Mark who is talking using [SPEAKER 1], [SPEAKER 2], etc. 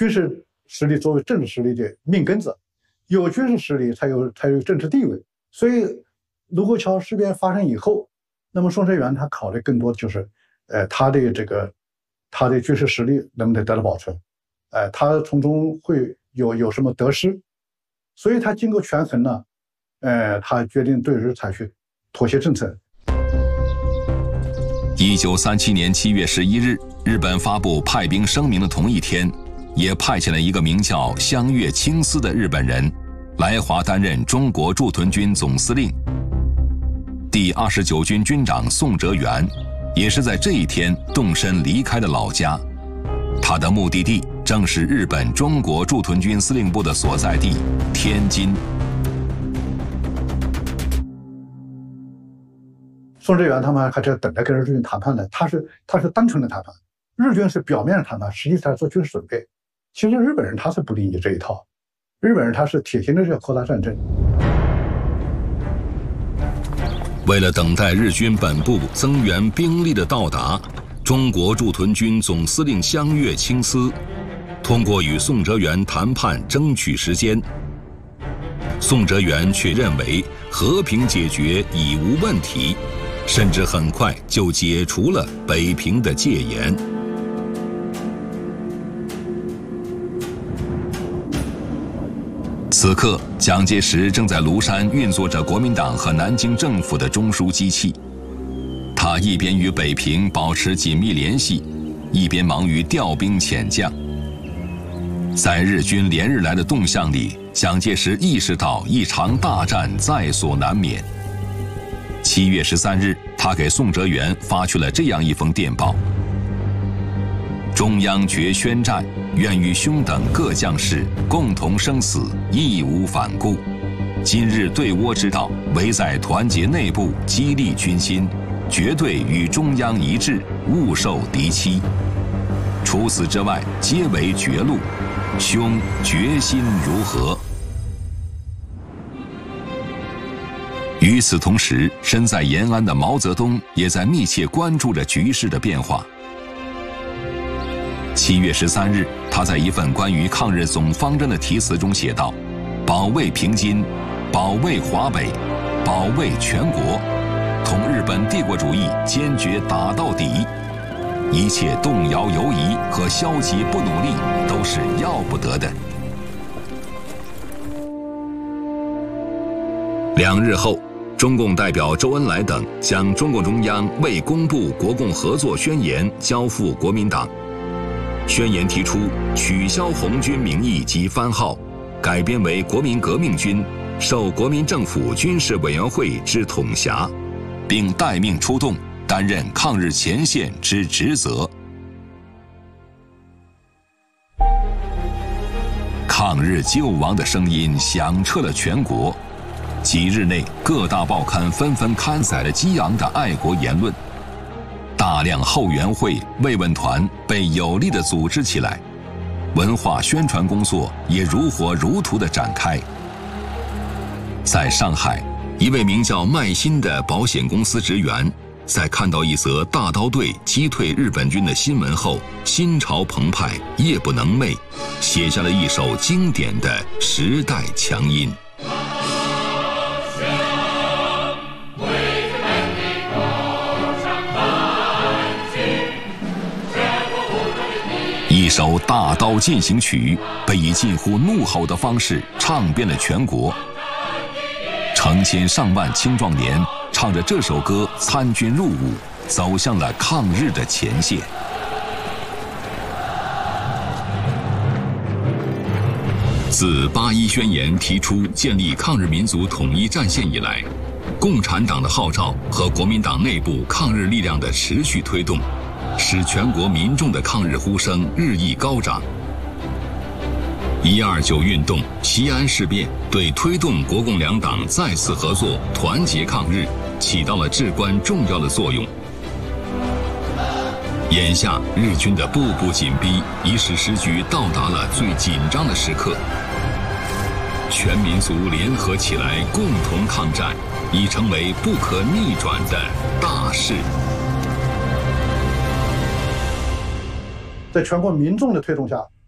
[SPEAKER 1] 军事实力作为政治实力的命根子，有军事实力才有政治地位。所以卢沟桥事变发生以后，那么宋哲元他考虑更多的就是，他的军事实力能不能得到保存，他从中会有什么得失，所以他经过权衡呢，他决定对日采取妥协政策。
[SPEAKER 2] 1937年7月11日，日本发布派兵声明的同一天，也派遣了一个名叫香月清司的日本人来华担任中国驻屯军总司令。第29军军长宋哲元也是在这一天动身离开了老家，他的目的地正是日本中国驻屯军司令部的所在地天津。
[SPEAKER 1] 宋哲元他们还在等着跟日军谈判呢，他是单纯的谈判，日军是表面上谈判，实际上做军事准备。其实日本人他是不理解这一套，日本人他是铁心的要扩大战争。
[SPEAKER 2] 为了等待日军本部增援兵力的到达，中国驻屯军总司令香月清司通过与宋哲元谈判争取时间。宋哲元却认为和平解决已无问题，甚至很快就解除了北平的戒严。此刻，蒋介石正在庐山运作着国民党和南京政府的中枢机器。他一边与北平保持紧密联系，一边忙于调兵遣将。在日军连日来的动向里，蒋介石意识到一场大战在所难免。7月13日，他给宋哲元发去了这样一封电报：中央决宣战，愿与兄等各将士共同生死，义无反顾。今日对倭之道，唯在团结内部，激励军心，绝对与中央一致，勿受敌欺。除此之外，皆为绝路。兄决心如何？与此同时，身在延安的毛泽东也在密切关注着局势的变化。7月13日，他在一份关于抗日总方针的题词中写道：“保卫平津，保卫华北，保卫全国，同日本帝国主义坚决打到底。一切动摇犹疑和消极不努力都是要不得的。” 2日后，中共代表周恩来等将中共中央未公布国共合作宣言交付国民党。宣言提出取消红军名义及番号，改编为国民革命军，受国民政府军事委员会之统辖，并待命出动，担任抗日前线之职责。抗日救亡的声音响彻了全国。几日内，各大报刊纷纷刊载了激昂的爱国言论，大量后援会、慰问团被有力地组织起来，文化宣传工作也如火如荼地展开。在上海，一位名叫麦新的保险公司职员，在看到一则大刀队击退日本军的新闻后，心潮澎湃，夜不能寐，写下了一首经典的时代强音。一首《大刀进行曲》被以近乎怒吼的方式唱遍了全国，成千上万青壮年唱着这首歌参军入伍，走向了抗日的前线。自8·1宣言提出建立抗日民族统一战线以来，共产党的号召和国民党内部抗日力量的持续推动，使全国民众的抗日呼声日益高涨。129运动、西安事变对推动国共两党再次合作、团结抗日起到了至关重要的作用。眼下，日军的步步紧逼已使时局到达了最紧张的时刻。全民族联合起来，共同抗战，已成为不可逆转的大势。
[SPEAKER 1] 在全国民众的推动下，